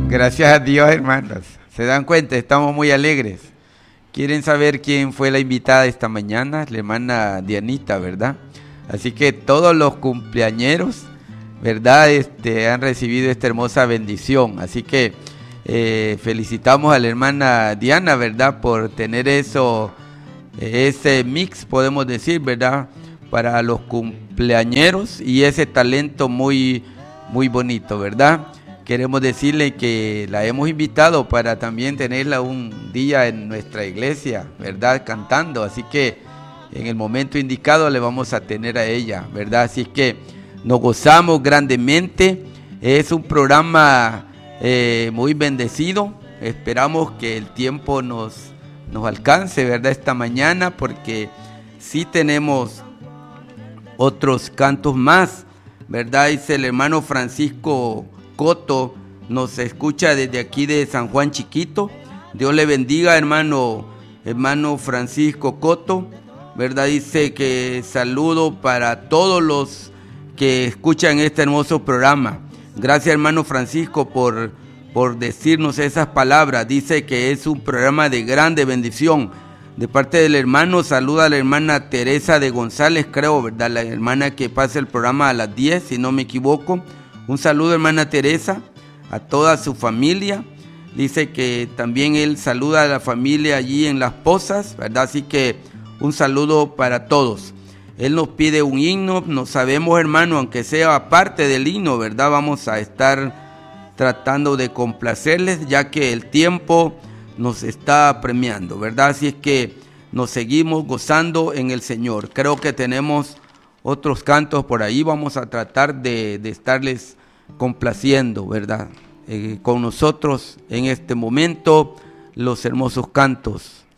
Gracias a Dios, hermanos. ¿Se dan cuenta? Estamos muy alegres. ¿Quieren saber quién fue la invitada esta mañana? La hermana Dianita, ¿verdad? Así que todos los cumpleañeros, ¿verdad? Han recibido esta hermosa bendición. Así que felicitamos a la hermana Diana, ¿verdad? Por tener ese mix, podemos decir, ¿verdad? Para los cumpleañeros y ese talento muy, muy bonito, ¿verdad? Queremos decirle que la hemos invitado para también tenerla un día en nuestra iglesia, ¿verdad? Cantando, así que en el momento indicado le vamos a tener a ella, ¿verdad? Así que nos gozamos grandemente. Es un programa muy bendecido. Esperamos que el tiempo nos alcance, ¿verdad? Esta mañana, porque sí tenemos otros cantos más, ¿verdad? Dice el hermano Francisco Coto, nos escucha desde aquí de San Juan Chiquito. Dios le bendiga, hermano Francisco Coto, ¿verdad? Dice que saludo para todos los que escuchan este hermoso programa. Gracias, hermano Francisco, por decirnos esas palabras. Dice que es un programa de grande bendición. De parte del hermano, saluda a la hermana Teresa de González, creo, ¿verdad? La hermana que pasa el programa a las 10, si no me equivoco. Un saludo, hermana Teresa, a toda su familia. Dice que también él saluda a la familia allí en Las Pozas, ¿verdad? Así que un saludo para todos. Él nos pide un himno, no sabemos, hermano, aunque sea aparte del himno, ¿verdad? Vamos a estar tratando de complacerles, ya que el tiempo nos está premiando, ¿verdad? Así es que nos seguimos gozando en el Señor. Creo que tenemos otros cantos por ahí, vamos a tratar de estarles complaciendo, ¿verdad? Con nosotros en este momento los hermosos cantos